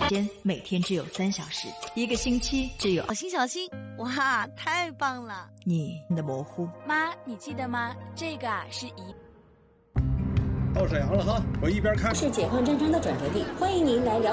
间每天只有3小时，一个星期只有。 小心小心！哇，太棒了！ 你的模糊。 妈，你记得吗？这个是到沈阳了哈，我一边看。 是解放战争的转折地，欢迎您来了。